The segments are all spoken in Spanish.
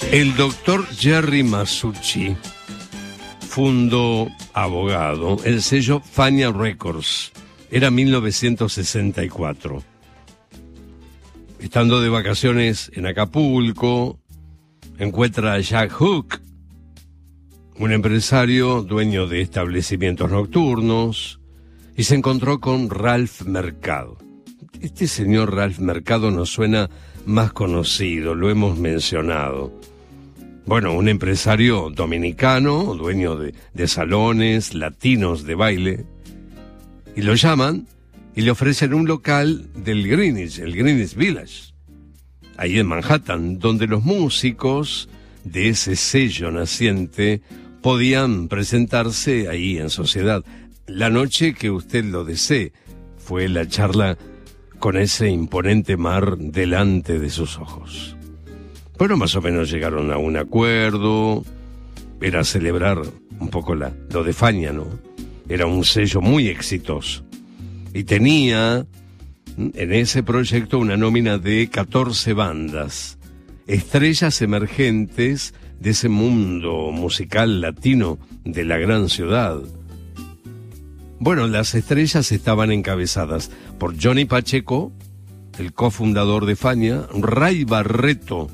El doctor Jerry Masucci fundó, abogado, el sello Fania Records. Era 1964. Estando de vacaciones en Acapulco, encuentra a Jack Hook, un empresario dueño de establecimientos nocturnos, y se encontró con Ralph Mercado. Este señor Ralph Mercado nos suena más conocido, lo hemos mencionado. Bueno, un empresario dominicano, dueño de salones latinos de baile, y lo llaman y le ofrecen un local del Greenwich, el Greenwich Village, ahí en Manhattan, donde los músicos de ese sello naciente podían presentarse ahí en sociedad. La noche que usted lo desee, fue la charla con ese imponente mar delante de sus ojos. Bueno, más o menos llegaron a un acuerdo, era celebrar un poco lo de Fania, ¿no? Era un sello muy exitoso. Y tenía en ese proyecto una nómina de 14 bandas, estrellas emergentes de ese mundo musical latino de la gran ciudad. Bueno, las estrellas estaban encabezadas por Johnny Pacheco, el cofundador de Fania, Ray Barretto.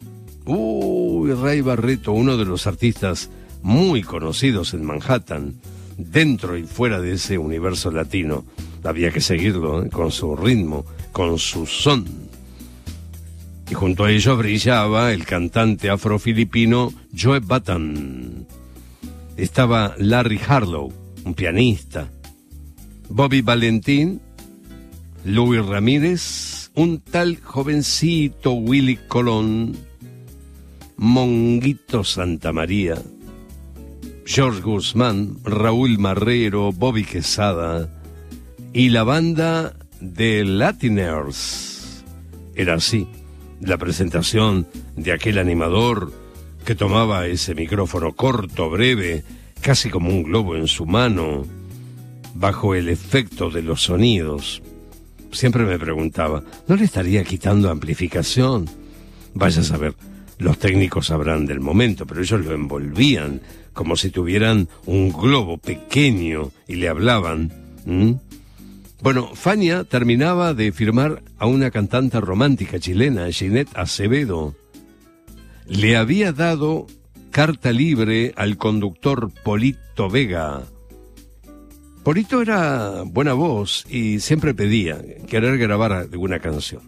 Ray Barretto, uno de los artistas muy conocidos en Manhattan, dentro y fuera de ese universo latino. Había que seguirlo, con su ritmo, con su son. Y junto a ello brillaba el cantante afrofilipino Joe Batan. Estaba Larry Harlow, un pianista, Bobby Valentín, Louis Ramírez, un tal jovencito Willy Colón, Monguito Santamaría, George Guzmán, Raúl Marrero, Bobby Quesada y la banda de Latiners. Era así la presentación de aquel animador que tomaba ese micrófono corto, breve, casi como un globo en su mano, bajo el efecto de los sonidos. Siempre me preguntaba, ¿no le estaría quitando amplificación? Vaya a saber, los técnicos sabrán del momento, pero ellos lo envolvían como si tuvieran un globo pequeño y le hablaban. Bueno, Fania terminaba de firmar a una cantante romántica chilena, Ginette Acevedo. Le había dado carta libre al conductor Polito Vega. Polito era buena voz y siempre pedía querer grabar alguna canción.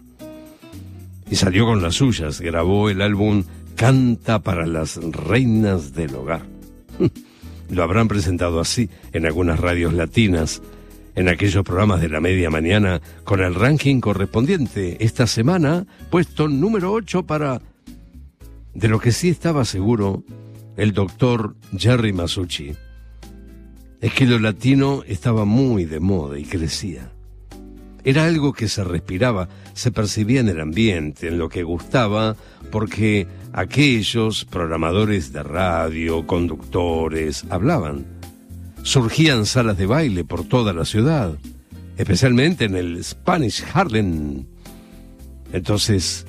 Y salió con las suyas, grabó el álbum Canta para las Reinas del Hogar. Lo habrán presentado así en algunas radios latinas, en aquellos programas de la media mañana, con el ranking correspondiente. Esta semana, puesto número 8 para... De lo que sí estaba seguro el doctor Jerry Masucci es que lo latino estaba muy de moda y crecía. Era algo que se respiraba, se percibía en el ambiente, en lo que gustaba, porque aquellos programadores de radio, conductores, hablaban. Surgían salas de baile por toda la ciudad, especialmente en el Spanish Harlem. Entonces,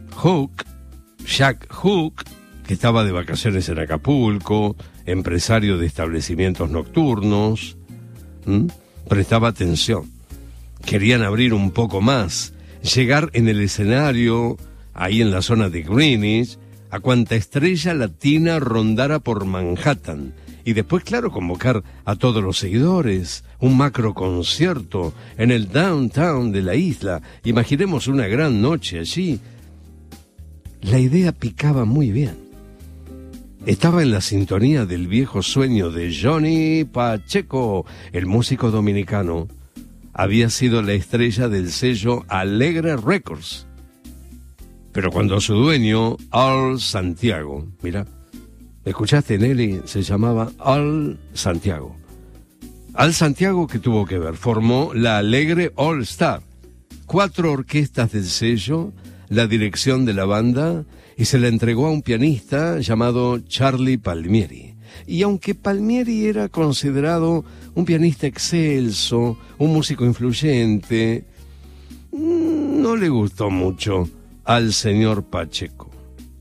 Jack Hook, que estaba de vacaciones en Acapulco, empresario de establecimientos nocturnos, prestaba atención. Querían abrir un poco más, llegar en el escenario, ahí en la zona de Greenwich, a cuanta estrella latina rondara por Manhattan. Y después, claro, convocar a todos los seguidores, un macro concierto en el downtown de la isla. Imaginemos una gran noche allí. La idea picaba muy bien. Estaba en la sintonía del viejo sueño de Johnny Pacheco, el músico dominicano. Había sido la estrella del sello Alegre Records. Pero cuando su dueño, Al Santiago, mira, ¿escuchaste, Nelly? Se llamaba Al Santiago. Al Santiago, ¿qué tuvo que ver? Formó la Alegre All Star. 4 orquestas del sello, la dirección de la banda, y se la entregó a un pianista llamado Charlie Palmieri. Y aunque Palmieri era considerado un pianista excelso, un músico influyente, no le gustó mucho al señor Pacheco.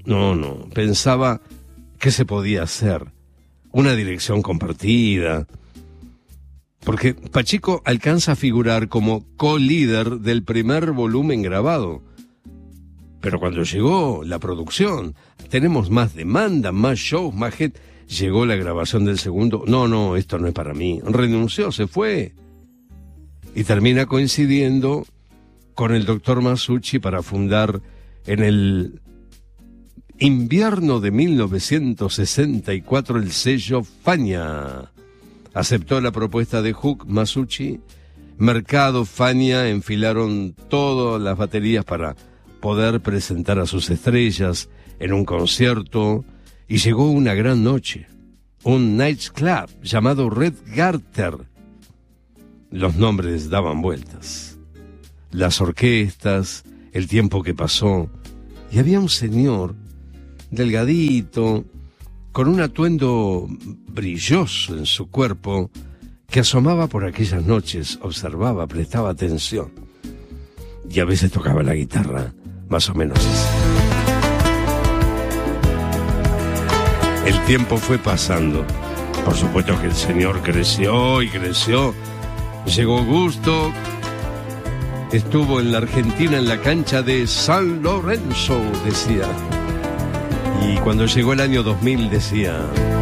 No, pensaba que se podía hacer una dirección compartida, porque Pacheco alcanza a figurar como co-líder del primer volumen grabado. Pero cuando llegó la producción, tenemos más demanda, más shows, más gente. Llegó la grabación del segundo. No, esto no es para mí. Renunció, se fue. Y termina coincidiendo con el doctor Masucci para fundar en el invierno de 1964 el sello Fania. Aceptó la propuesta de Hook Masucci. Mercado, Fania enfilaron todas las baterías para poder presentar a sus estrellas en un concierto, y llegó una gran noche, un nightclub llamado Red Garter. Los nombres daban vueltas, las orquestas, el tiempo que pasó, y había un señor delgadito, con un atuendo brilloso en su cuerpo, que asomaba por aquellas noches, observaba, prestaba atención, y a veces tocaba la guitarra, más o menos así. El tiempo fue pasando. Por supuesto que el señor creció y creció. Llegó Gusto. Estuvo en la Argentina en la cancha de San Lorenzo, decía. Y cuando llegó el año 2000 decía: